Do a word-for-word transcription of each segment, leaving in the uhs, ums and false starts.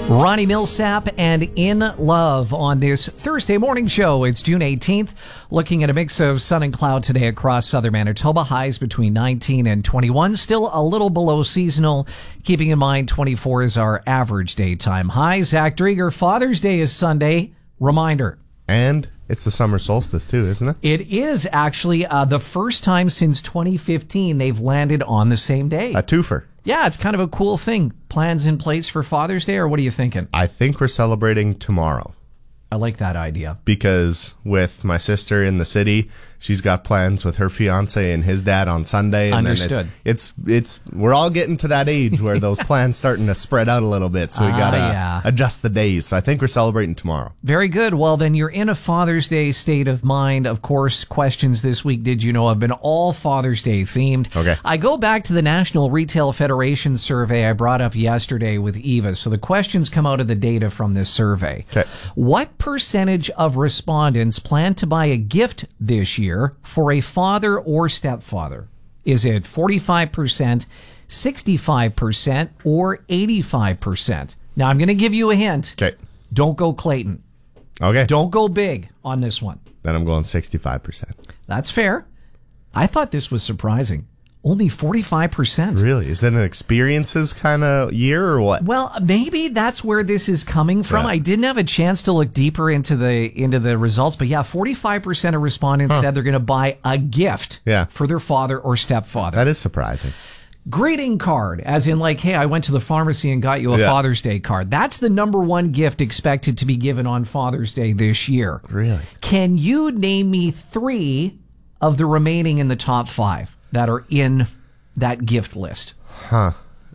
Ronnie Millsap and In Love on this Thursday morning show. It's June eighteenth. Looking at a mix of sun and cloud today across southern Manitoba. Highs between nineteen and twenty-one. Still a little below seasonal. Keeping in mind twenty-four is our average daytime high. Zach Drieger, Father's Day is Sunday. Reminder. And it's the summer solstice too, isn't it? It is actually uh, the first time since twenty fifteen they've landed on the same day. A twofer. Yeah, it's kind of a cool thing. Plans in place for Father's Day, or what are you thinking? I think we're celebrating tomorrow. I like that idea. Because with my sister in the city, she's got plans with her fiance and his dad on Sunday. And Understood. Then it, it's it's we're all getting to that age where those plans starting to spread out a little bit, so we Ah, gotta yeah. adjust the days. So I think we're celebrating tomorrow. Very good. Well, then you're in a Father's Day state of mind. Of course, questions this week, did you know, have been all Father's Day themed. Okay. I go back to the National Retail Federation survey I brought up yesterday with Eva. So the questions come out of the data from this survey. Okay. What percentage of respondents plan to buy a gift this year for a father or stepfather? Is it forty-five percent, sixty-five percent, or eighty-five percent? Now, I'm going to give you a hint. Okay. Don't go Clayton. Okay. Don't go big on this one. Then I'm going sixty-five percent. That's fair. I thought this was surprising. Only forty-five percent. Really? Is it an experiences kind of year or what? Well, maybe that's where this is coming from. Yeah. I didn't have a chance to look deeper into the into the results, but yeah, forty-five percent of respondents Huh. said they're going to buy a gift Yeah. for their father or stepfather. That is surprising. Greeting card, as in like, hey, I went to the pharmacy and got you a Yeah. Father's Day card. That's the number one gift expected to be given on Father's Day this year. Really? Can you name me three of the remaining in the top five that are in that gift list? Huh.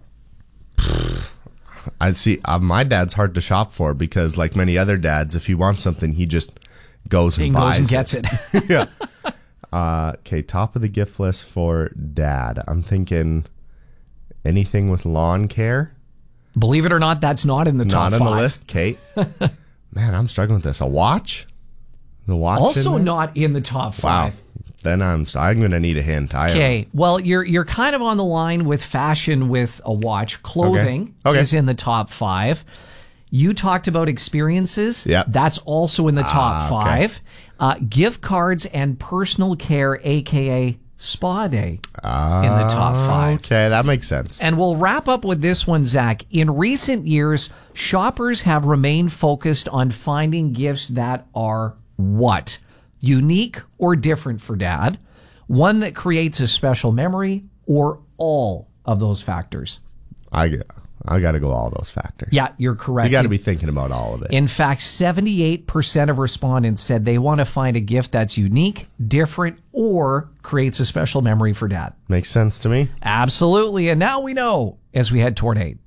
I see. Uh, my dad's hard to shop for because, like many other dads, if he wants something, he just goes and He buys goes and gets it. it. Yeah. Uh, okay, top of the gift list for dad. I'm thinking anything with lawn care. Believe it or not, that's not in the top Not five. on the list, Kate. Man, I'm struggling with this. A watch? The watch. Also in there? not in the top Wow. five. Then I'm I'm going to need a hint. I Okay, well, you're you're kind of on the line with fashion with a watch. Clothing Okay. Okay. is in the top five. You talked about experiences. Yep. That's also in the top Ah, okay. five. Uh, gift cards and personal care, a k a spa day, in the top five. Okay, that makes sense. And we'll wrap up with this one, Zach. In recent years, shoppers have remained focused on finding gifts that are what? Unique or different for dad, one that creates a special memory, or all of those factors. I I got to go all those factors. Yeah, you're correct. You got to be thinking about all of it. In fact, seventy-eight percent of respondents said they want to find a gift that's unique, different, or creates a special memory for dad. Makes sense to me. Absolutely. And now we know as we head toward eight.